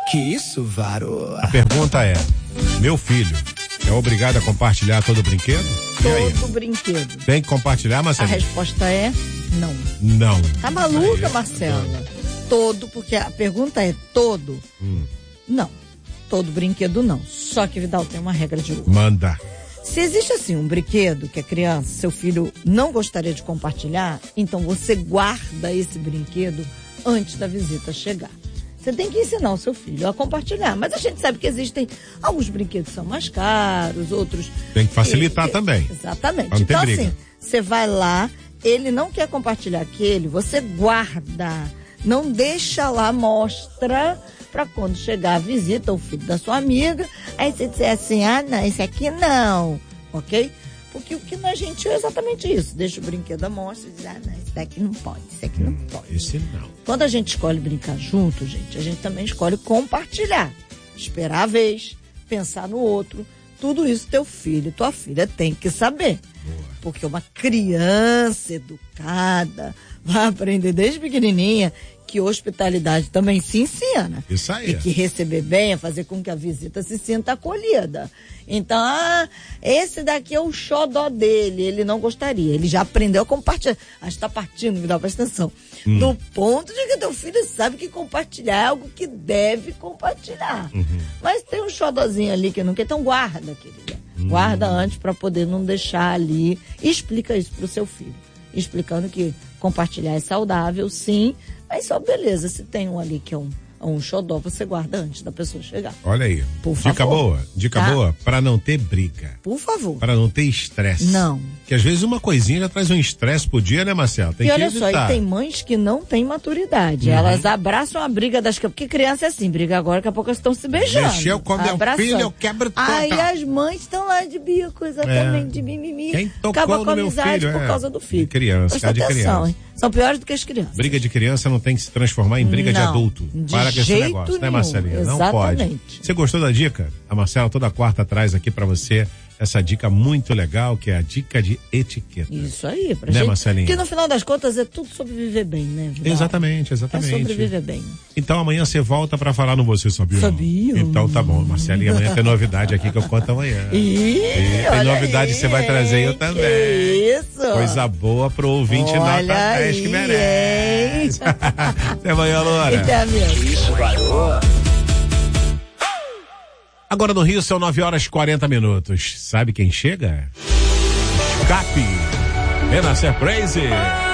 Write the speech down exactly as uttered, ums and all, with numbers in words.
Que isso, Varo? A pergunta é, meu filho é obrigado a compartilhar todo o brinquedo? Todo brinquedo. Tem que compartilhar, Marcelo? A resposta é não. Não. Tá maluca, Marcela? Todo, porque a pergunta é todo. Hum. Não. Todo brinquedo não. Só que, Vidal, tem uma regra de ouro. Manda. Se existe assim um brinquedo que a criança, seu filho não gostaria de compartilhar, então você guarda esse brinquedo antes da visita chegar. Você tem que ensinar o seu filho a compartilhar. Mas a gente sabe que existem alguns brinquedos que são mais caros, outros... Tem que facilitar que, também. Exatamente. Não tem então, briga. assim, você vai lá, ele não quer compartilhar aquele, você guarda. Não deixa lá, mostra para quando chegar a visita, o filho da sua amiga, aí você disser assim, ah, não, esse aqui não, ok? Porque o que a gente é exatamente isso. Deixa o brinquedo à mostra e diz, ah, não, esse daqui não pode, esse aqui não pode. Esse não. Quando a gente escolhe brincar junto, gente, a gente também escolhe compartilhar. Esperar a vez, pensar no outro. Tudo isso teu filho, tua filha tem que saber. Boa. Porque uma criança educada vai aprender desde pequenininha que hospitalidade também se ensina. Isso aí. E que receber bem é fazer com que a visita se sinta acolhida. Então, ah, esse daqui é o xodó dele, ele não gostaria. Ele já aprendeu a compartilhar. Ah, está partindo, me dá presta atenção. Hum. Do ponto de que teu filho sabe que compartilhar é algo que deve compartilhar. Uhum. Mas tem um xodózinho ali que não quer, então guarda, querida. Hum. Guarda antes para poder não deixar ali. E explica isso pro seu filho. Explicando que compartilhar é saudável, sim, mas só beleza, se tem um ali que é um, um xodó, você guarda antes da pessoa chegar. Olha aí. Por dica favor. boa, dica Tá? boa, para não ter briga. Por favor. Para não ter estresse. Não. Que às vezes uma coisinha já traz um estresse pro dia, né, Marcelo? Tem e que olha evitar. só, e tem mães que não têm maturidade. Uhum. Elas abraçam a briga das crianças, porque criança é assim, briga agora, daqui a pouco elas estão se beijando. Mexeu com meu filho, eu quebro tudo. Aí as mães estão lá de bico, exatamente, é. de mimimi. Quem tocou acaba no com a meu amizade filho, por é. causa do filho. De criança, Presta de atenção, criança. Hein? São piores do que as crianças. Briga de criança não tem que se transformar em briga não, de adulto. De Para com esse jeito negócio, nenhum. né, Marcelinha? Exatamente. Não pode. Você gostou da dica? A Marcela toda quarta traz aqui pra você essa dica muito legal, que é a dica de etiqueta. Isso aí, pra né, gente. Marcelinha? Porque no final das contas é tudo sobre viver bem, né, Vidal? Exatamente, exatamente. É sobre viver bem. Então amanhã você volta pra falar no Você Sabia? Sabia. Então tá bom, Marcelinha, amanhã tem novidade aqui que eu conto amanhã. Ih, e tem novidade aí, que você vai trazer eu também. Que isso. Coisa boa pro ouvinte olha nota dez aí, que merece. Até amanhã, Loura. Até mesmo. Isso, Varo. Agora no Rio são nove horas e quarenta minutos. Sabe quem chega? Escape. Renascer Praise.